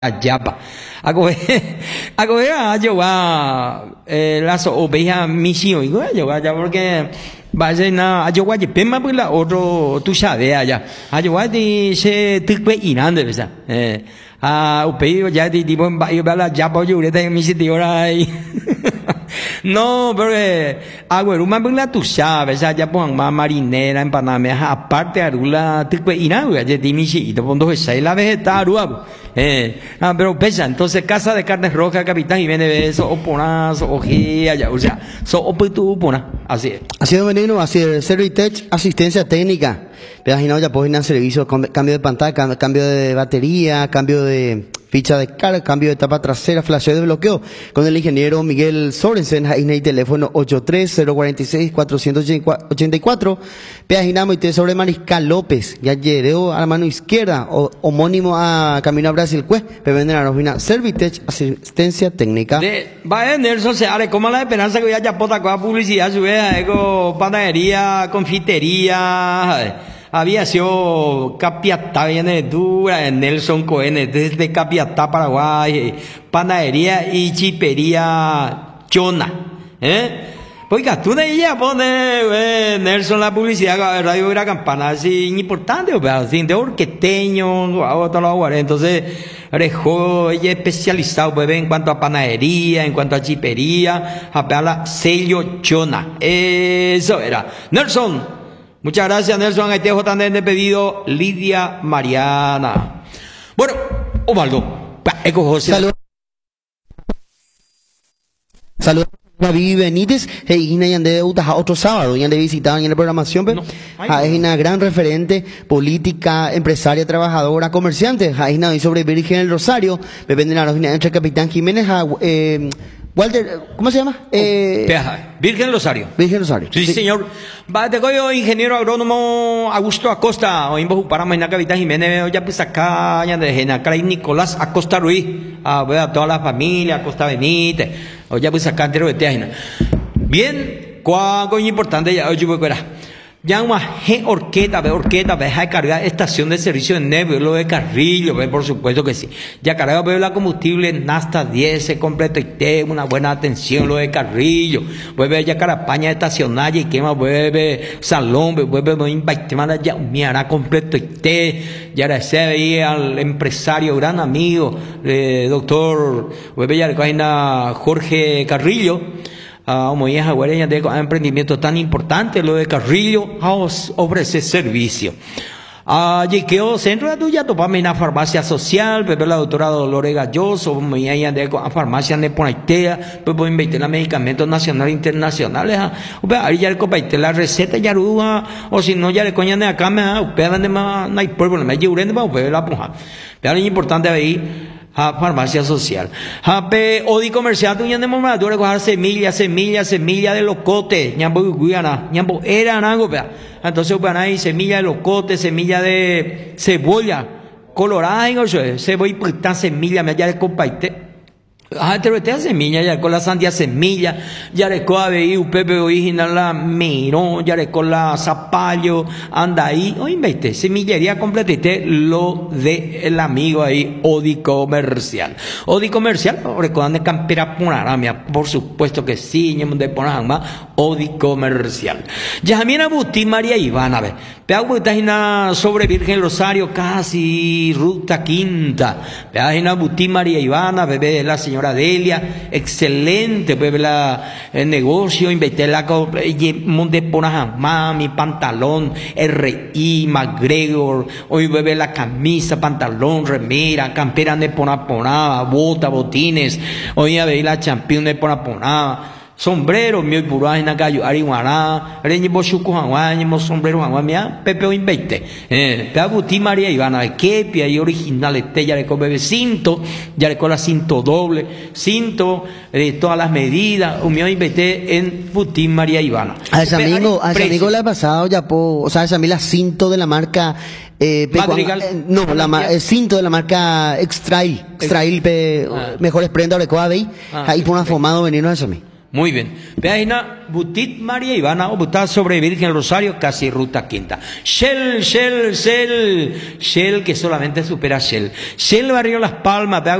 Ayapa. Acoge a llevar las ovejas misión. Y llevar ya porque va a ser nada. A llevar pema pues la otro tú sabes allá. A llevar de se te puede ir ande ¿verdad? A upeo ya de tipo va la yapa yo le tengo mi sitio ahí. No, pero agüero más pues la tú sabes, ya pongan más marinera en Panamá, aparte arula te puede ir ande ya de mi sitio cuando se la vegetal pero pesa, entonces Casa de Carnes Rojas, Capitán Jiménez, eso oponazo, ojea, ya, o sea, so opitu opona, así es. Así es, veneno, así es, Servitech, asistencia técnica, imaginaos ya pueden ir servicio, cambio de pantalla, cambio de batería, cambio de ficha de carga, cambio de tapa trasera, flasheo de bloqueo, con el ingeniero Miguel Sorensen, ahí teléfono 83-046-484, Peaginamo y te sobre Mariscal López, ya llegó a la mano izquierda, homónimo a Camino a Brasil, pero venden a la oficina Servitech, asistencia técnica. Va en Nelson se haré como la esperanza que ya pota con publicidad, sube, eco, panadería, confitería, había sido Capiatá, viene dura, Nelson Cohen, desde Capiatá, Paraguay, panadería y chipería Chona, Porque tú de ella pone Nelson la publicidad, radio de la campana, así importante, así de orqueteño, entonces, ella es especializado pues, en cuanto a panadería, en cuanto a chipería, a sello Chona, eso era. Nelson. Muchas gracias, Nelson. Ahí te dejo también de pedido Lidia Mariana. Bueno, Osvaldo. Eco José. Saludos. David Benítez, Ina Yande Utaja otro sábado, ya le visitaban en la programación, pero es una gran referente política, empresaria, trabajadora, comerciante, Jaina y sobre Virgen del Rosario, depende de la entre Capitán Jiménez, Walter, ¿cómo se llama? Virgen Rosario. Virgen Rosario. Sí, señor. Va de coyo ingeniero agrónomo Augusto Acosta, o imbo para mañana Capitán Jiménez, ya pues acá, ya de Genacray Nicolás Acosta Ruiz, a toda la familia, Acosta Benítez, o ya pues acá entero de Teajina. Bien, cuánto importante ya, oye, pues, ya una orqueta, deja de cargar estación de servicio de Neve, lo de Carrillo, por supuesto que sí. Ya carga la combustible Nasta 10, completo y té, una buena atención, lo de Carrillo. Vuelve ya Carapaña estacionaria y quema, vuelve Salón, vuelve no impactemana ya miara completo y té. Ya recibe ahí al empresario, gran amigo, doctor, vuelve ya la Jorge Carrillo. Como hija guareña de emprendimiento tan importante, lo de Carrillo, ofrece servicio. Allí quedó centro de tuya, topame en la farmacia social, pepe la doctora Dolores Galloso, como hija de farmacia Neponaitea, pepe invertir la medicamentos nacionales e internacionales, ahí ya le compartí la receta, ya ruda, o si no, ya le coñan de acá, me más, no hay problema, me lleven de la puja. Pero es importante ahí. A farmacia social. Odi comercial, tú ya de momento, tú recoger semilla de locote, ñambo era algo, entonces, ahí semilla de locote, semilla de cebolla, colorada, cebolla y semilla, me ya le comparté. Te vete a semilla, ya con la sandía semilla, ya le con ABI, Pepe original, la Mirón, ya le con la Zapallo, anda ahí, o investe, semillería completete lo de el amigo ahí, Odi Comercial. Odi Comercial, recuerdan de Campera Punaramia, por supuesto que sí, de Ponarama, Odi Comercial. Yajamina Buti, María Ivana, Peagüitajina sobre Virgen Rosario, casi ruta quinta, Peagüitajina Buti, María Ivana, bebé la señora Delia, excelente, pues el negocio, invertir la de Ponajamá, mi pantalón, RI, McGregor, hoy bebe la camisa, pantalón, remera, campera de Ponaponá, bota, botines, hoy a ver la champion de Ponaponá. Sombrero, mi pura en cayo, arihuana, reñibo chuco hanguañimo, sombrero hanguamia, Pepe o invite. Peaguti María Ivana, que pia y original, ya le con bebé cinto, ya le con la cinto doble, cinto, todas las medidas, un mío invité en Buti María Ivana. A ese amigo le ha pasado ya o sea, esa la cinto de la marca, el cinto de la marca Extrail, mejores prendas de Coabey, ahí por un afomado venirnos a eso a mí. Muy bien. Veaina, Butit María Ivana, o Butá sobre Virgen Rosario, casi ruta quinta. Shell, que solamente supera Shell. Shell Barrio Las Palmas,